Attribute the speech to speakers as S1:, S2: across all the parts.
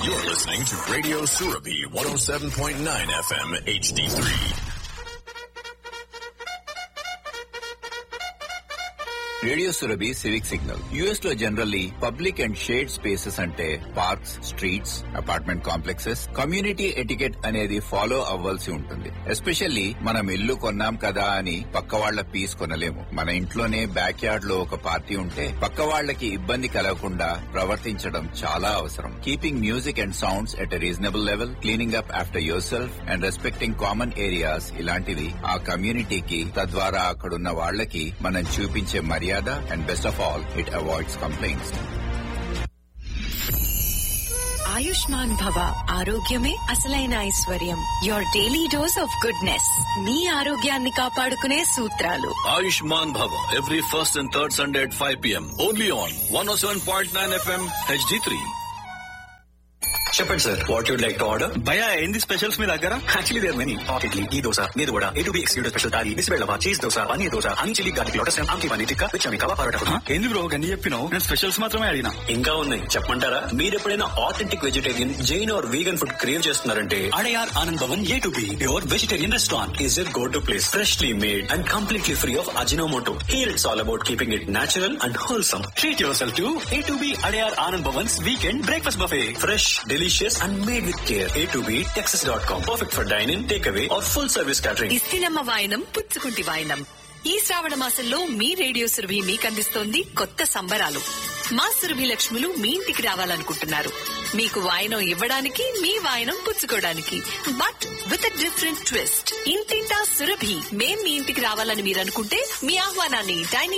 S1: You're listening to Radio Surabhi 107.9 FM HD3.
S2: Radio Surabhi civic signal. US లో generally public and shade spaces అంటే parks, streets, apartment complexes, community etiquette అనేది follow అవ్వాల్సి ఉంటుంది. Especially మనం ఇల్లు కొన్నాం కదా అని పక్క వాళ్ల పీస్ కొనలేము. మన ఇంట్లోనే బ్యాక్ యార్డ్ లో ఒక పార్టీ ఉంటే పక్క వాళ్లకి ఇబ్బంది కలగకుండా ప్రవర్తించడం చాలా అవసరం. Keeping music and sounds at a reasonable level, cleaning up after your self and respecting common areas, ఇలాంటివి ఆ కమ్యూనిటీకి, తద్వారా అక్కడున్న వాళ్లకి మనం చూపించే మర్యాద. And best of all, it avoids complaints.
S3: Ayushman భవ, ఆరోగ్యమే అసలైన ఐశ్వర్యం. Your daily dose of goodness. మీ ఆరోగ్యాన్ని కాపాడుకునే సూత్రాలు.
S4: Ayushman Bhava, every first and third Sunday at 5 p.m. Only on 107.9 FM HD3.
S5: చెప్పండి sir, what you'd like to order?
S6: భయ ఏంది స్పెషల్స్ మీ దగ్గర?
S5: Actually there many. Hot idli, ఘీ దోశ, మీరు కూడా A2B excluded special thali, బిస్బెల్లవా, cheese dosa, paneer dosa, honey chilli garlic lotus, ఆమ్కి paneer tikka, which అమికవా parotta.
S6: ఏంది bro గన్ని చెప్పినావు? నేను specials మాత్రమే అడిగినా.
S5: ఇంకా ఉన్నాయి చెప్పమంటారా? మీరు ఎప్పుడైనా authentic vegetarian, Jain are vegan food crave చేస్తున్నారంటే Adyar Anand Bhavan A2B pure vegetarian restaurant is your go to place. Freshly made and completely free of Ajinomoto. Here it's all about keeping it natural and wholesome. Treat your self to A2B Adyar Anand Bhavan's weekend breakfast buffet. Fresh, delicious and made with care. A2B Texas.com. Perfect for dine-in, takeaway or full service catering.
S3: ఇస్తినమ్మ వాయనం, పుచ్చుకుంటి వాయనం. ఈ శ్రావణ మాసంలో మీ radio Surabhi మీకు అందిస్తోంది కొత్త సంబరాలు. మా సురభి లక్ష్ములు మీ ఇంటికి రావాలనుకుంటున్నారు. మీకు వాయనం ఇవ్వడానికి, మీ వాయనం పుచ్చుకోవడానికి. But with a different twist. ఇంటింటా సురభి. మేం మీ ఇంటికి రావాలని మీరు అనుకుంటే మీ ఆహ్వానాన్ని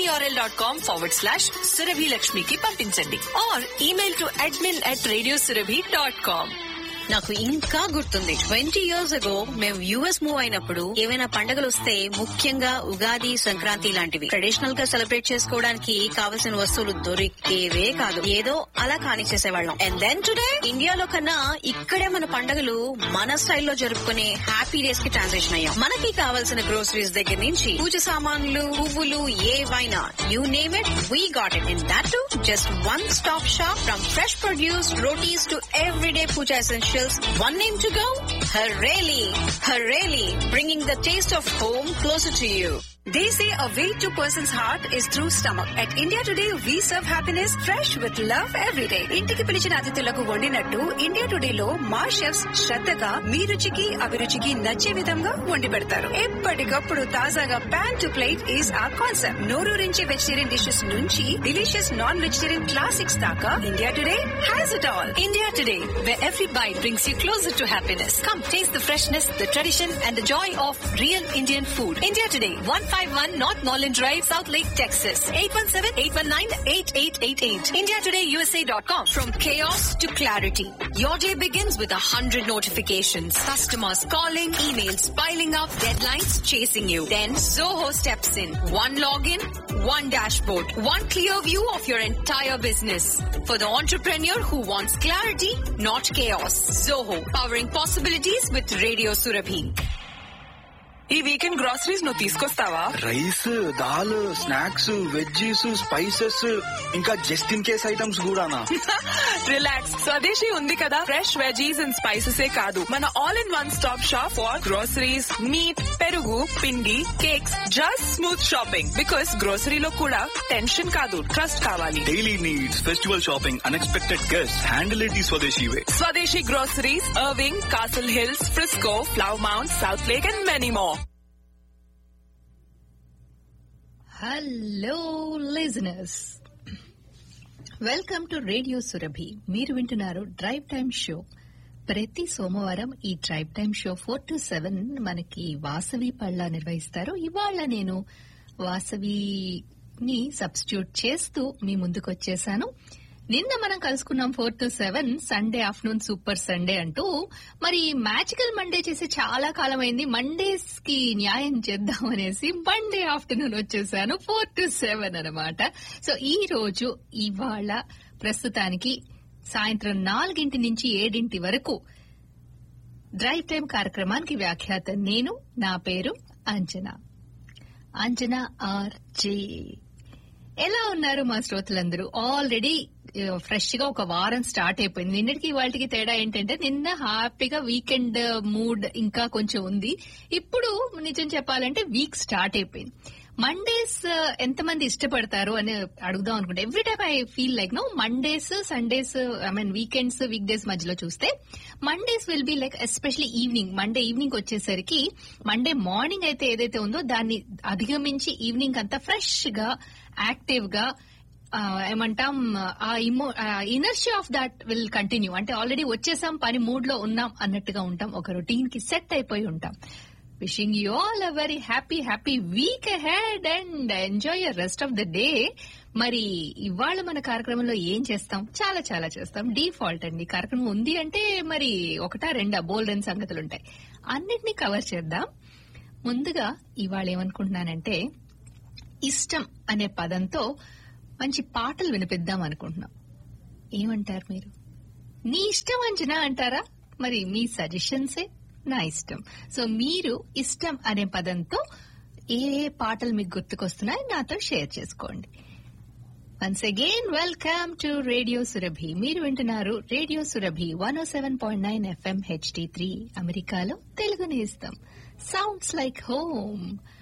S3: tinyurl.com/సురభి లక్ష్మికి పంపించండి. Are email to admin@radiosurabhi.com. నాకు ఇంకా గుర్తుంది, 20 years ago మేము యుఎస్ మూవ్ అయినప్పుడు ఏవైనా పండుగలు వస్తే, ముఖ్యంగా ఉగాది, సంక్రాంతి లాంటివి ట్రెడిషనల్ గా సెలబ్రేట్ చేసుకోవడానికి కావలసిన వస్తువులు దొరికేవే కాదు. ఏదో అలా కానిచ్చేసేవాళ్ళం. అండ్ దెన్ టుడే ఇండియాలో కన్నా ఇక్కడే మన పండుగలు మన స్టైల్లో జరుపుకునే హ్యాపీ డేస్ కి ట్రాన్సిషన్ అయ్యాం. మనకి కావాల్సిన గ్రోసరీస్ దగ్గర నుంచి పూజ సామాన్లు, పువ్వులు, ఏవైనా you name it, we got it. In that to just one stop shop. From fresh produce, rotis to everyday puja essentials. One name to go? Hareli. Hareli, bringing the taste of home closer to you. They say a way to a person's heart is through stomach. At India Today, we serve happiness fresh with love every day. ఇంటికి పిలిచిన అతిథులకు వండినట్టు India today లో మా chefs శ్రద్ధగా మీ రుచికి, అభిరుచికి నచ్చే విధంగా వండి పెడతారు. ఎప్పటికప్పుడు తాజాగా pan to plate is our concept. నోరూరించే vegetarian dishes నుంచి డిలీషియస్ నాన్ వెజిటేరియన్ క్లాసిక్స్ దాకా India today has it all. India Today, where every bite brings you closer to happiness. Come taste the freshness, the tradition and the joy of real Indian food. India Today, 151 North Norland Drive, South Lake, Texas. 817-819-8888. IndiaTodayUSA.com. From chaos to clarity, your day begins with 100 notifications. Customers calling, emails piling up, deadlines chasing you. Then Zoho steps in. One login, one dashboard, one clear view of your entire business. For the entrepreneur who wants clarity, not chaos. Zoho, powering possibilities with Radio Surabhi.
S7: ఈ weekend groceries నువ్వు తీసుకొస్తావా?
S6: Rice, dal, snacks, veggies, spices, ఇంకా just in case items కూడానా?
S7: Relax, స్వదేశీ ఉంది కదా. Fresh veggies and spices కాదు, మన all in one stop shop for groceries, meet, పెరుగు, పిండి, cakes, just smooth shopping. Because గ్రోసరీలో కూడా టెన్షన్ కాదు, ట్రస్ట్ కావాలి.
S6: Daily needs, festival shopping, unexpected guest, handle it the స్వదేశీ వే.
S7: స్వదేశీ groceries, Irving, castle hills, Frisco, flower mount, south lake and many more.
S8: Hello listeners, welcome to radio Surabhi. మీరు వింటున్నారు drive time show. ప్రతి సోమవారం ఈ drive time show 4 to 7 మనకి వాసవి పళ్ళ నిర్వహిస్తారు. ఇవాళ నేను వాసవిని సబ్స్టిట్యూట్ చేస్తూ మీ ముందుకు వచ్చేసాను. నిన్న మనం కలుసుకున్నాం 4 to 7 Sunday afternoon super Sunday అంటూ. మరి మ్యాజికల్ మండే చేసి చాలా కాలం అయింది. మండేస్ కి న్యాయం చేద్దాం అనేసి మండే ఆఫ్టర్నూన్ వచ్చేసాను 4 to 7 అనమాట. సో ఈ రోజు ఇవాళ ప్రస్తుతానికి సాయంత్రం 4 నుంచి 7 వరకు డ్రైవ్ టైం కార్యక్రమానికి వ్యాఖ్యాత నేను. నా పేరు అంజనా. అంజనా ఆర్జే. ఎలా ఉన్నారు మా శ్రోతలందరూ? ఆల్రెడీ ఫ్రెష్ గా ఒక వారం స్టార్ట్ అయిపోయింది. నిన్నటికి వాటికి తేడా ఏంటంటే నిన్న హ్యాపీగా వీకెండ్ మూడ్ ఇంకా కొంచెం ఉంది. ఇప్పుడు నిజం చెప్పాలంటే వీక్ స్టార్ట్ అయిపోయింది. మండేస్ ఎంతమంది ఇష్టపడతారు అని అడుగుదాం అనుకుంటే every time I feel like no Mondays Sundays I mean weekends week days మధ్యలో చూస్తే Mondays will be like especially evening. Monday evening వచ్చేసరికి మండే మార్నింగ్ అయితే ఏదైతే ఉందో దాన్ని అధిగమించి ఈవినింగ్ అంతా ఫ్రెష్ గా యాక్టివ్ గా ఏమంటాం ఆ inertia of that will continue. అంటే ఆల్రెడీ వచ్చేసాం, పని మూడ్ లో ఉన్నాం అన్నట్టుగా ఉంటాం, ఒక రొటీన్ కి సెట్ అయిపోయి ఉంటాం. Wishing you all a very happy week ahead and enjoy your rest of the day. మరి ఇవాళ మన కార్యక్రమంలో ఏం చేస్తాం? చాలా చాలా చేస్తాం. డిఫాల్ట్ అండి, కార్యక్రమం ఉంది అంటే మరి ఒకటా రెండా బోల్డెన్ సంగతులుంటాయి. అన్నిటినీ కవర్ చేద్దాం. ముందుగా ఇవాళ ఏమనుకుంటున్నానంటే ఇష్టం అనే పదంతో మంచి పాటలు వినిపిద్దాం అనుకుంటున్నాం. ఏమంటారు మీరు? నీ ఇష్టం అంజనా అంటారా? మరి మీ సజెషన్సే నా ఇష్టం. సో మీరు ఇష్టం అనే పదంతో ఏ పాటలు మీకు గుర్తుకొస్తున్నాయి నాతో షేర్ చేసుకోండి. Once again welcome to radio Surabhi. మీరు వింటున్నారు రేడియో సురభి 107.9 FM HD3, అమెరికాలో తెలుగు నేస్తం. Sounds like home.